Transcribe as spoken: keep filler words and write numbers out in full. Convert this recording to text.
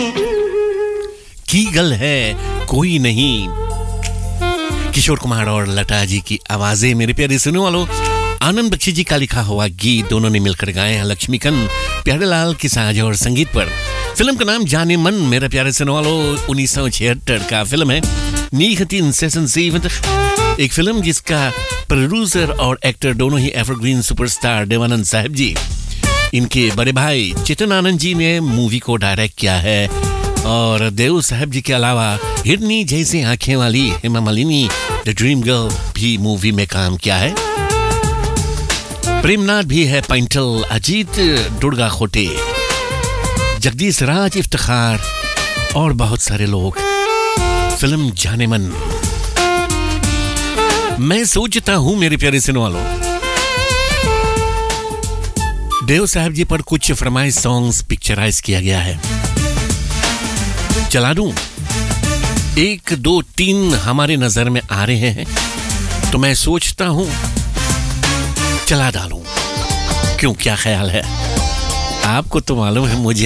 Kegel है कोई नहीं, किशोर कुमार और लता जी की आवाजें मेरे प्यारे सुनने वालों। आनंद बख्शी जी का लिखा हुआ गीत दोनों ने मिलकर गाए हैं लक्ष्मीकांत प्यारेलाल की साज और संगीत पर। फिल्म का नाम जाने मन मेरे प्यारे सुनने वालों उन्नीस सौ छिहत्तर का फिल्म है नीहतीन सेशन सीवंत, एक फिल्म जिसका प्रोड्यूसर और एक्टर दोनों ही एवरग्रीन सुपरस्टार देवानंद साहब जी, इनके बड़े भाई चेतन आनंद जी ने मूवी को डायरेक्ट किया है और देव साहब जी के अलावा हिरनी जैसी आंखें वाली Hema Malini the dream girl भी मूवी में काम किया है। प्रेमनाथ भी है पैंटल, अजीत दुर्गा खोटे, जगदीश राज इफ्तिखार और बहुत सारे लोग। फिल्म जाने मन। मैं सोचता हूं मेरे प्यारे सुनने वालों, देव साहब जी पर कुछ फरमाइश सॉन्ग्स पिक्चराइज किया गया है, चला दूं? एक दो तीन हमारे नजर में आ रहे हैं तो मैं सोचता हूं चला डालूं। क्यों, क्या ख्याल है? आपको तो मालूम है मुझे